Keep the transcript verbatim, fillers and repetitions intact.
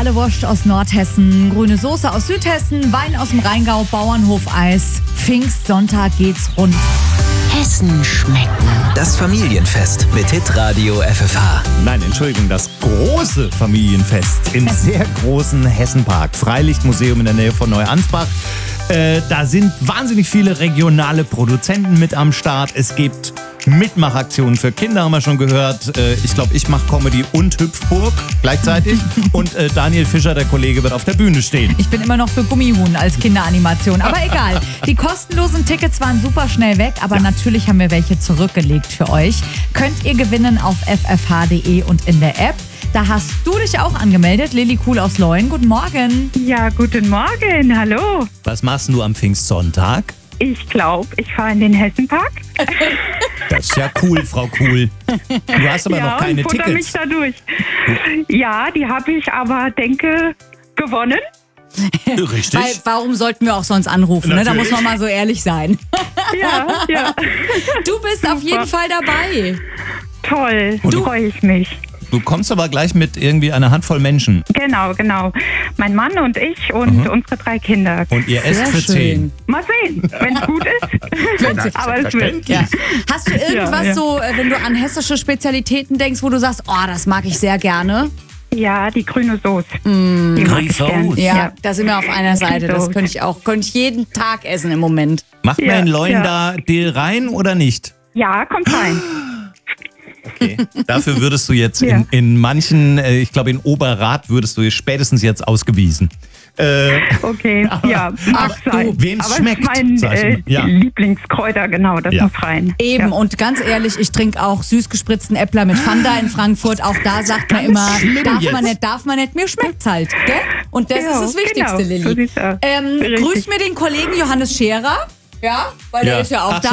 Lokale Wurst aus Nordhessen, grüne Soße aus Südhessen, Wein aus dem Rheingau, Bauernhofeis. Pfingstsonntag geht's rund. Hessen schmecken. Das Familienfest mit Hitradio F F H. Nein, Entschuldigung, das große Familienfest im sehr großen Hessenpark. Freilichtmuseum in der Nähe von Neuansbach. Äh, da sind wahnsinnig viele regionale Produzenten mit am Start. Es gibt Mitmachaktionen für Kinder, haben wir schon gehört. Äh, ich glaube, ich mache Comedy und Hüpfburg gleichzeitig. Und äh, Daniel Fischer, der Kollege, wird auf der Bühne stehen. Ich bin immer noch für Gummihuhn als Kinderanimation, aber egal. Die kostenlosen Tickets waren super schnell weg, aber ja. natürlich haben wir welche zurückgelegt für euch. Könnt ihr gewinnen auf f f h punkt d e und in der App. Da hast du dich auch angemeldet, Lilly Kuhl aus Leuen. Guten Morgen. Ja, guten Morgen, hallo. Was machst du am Pfingstsonntag? Ich glaube, ich fahre in den Hessenpark. Das ist ja cool, Frau Kuhl. Du hast aber ja, noch keine und futter Tickets. mich da durch. Ja, die habe ich aber, denke, gewonnen. Richtig. Weil, warum sollten wir auch sonst anrufen? Ne? Da muss man mal so ehrlich sein. Ja, ja. Du bist Super. auf jeden Fall dabei. Toll, da freue ich mich. Du kommst aber gleich mit irgendwie einer Handvoll Menschen. Genau, genau. Mein Mann und ich und mhm. unsere drei Kinder. Und ihr esst für zehn. Mal sehen, wenn es gut ist. Aber es wird. Ja. Hast du irgendwas ja, ja. so, wenn du an hessische Spezialitäten denkst, wo du sagst, oh, das mag ich sehr gerne? Ja, die grüne Soße. Mm. Die mag ich gern. Ja, ja, da sind wir auf einer Seite. Das könnte ich auch, könnte ich jeden Tag essen im Moment. Macht ja, man in Leuen ja. da Dill rein oder nicht? Ja, kommt rein. Okay. Dafür würdest du jetzt ja. in, in manchen, äh, ich glaube in Oberrat würdest du spätestens jetzt ausgewiesen. Äh, okay, aber, ja, mag sein. Wem es schmeckt, mein äh, ja. Lieblingskräuter, genau, das ja. muss rein. Eben, ja. und ganz ehrlich, ich trinke auch süß gespritzten Äppler mit Fanta in Frankfurt. Auch da sagt man immer, darf man nicht, darf man nicht, mir schmeckt's halt. Gell? Und das ja, ist das Wichtigste, genau, Lilly. so ähm, grüß mir den Kollegen Johannes Scherer. Ja, weil ja. der ist ja auch Ach da.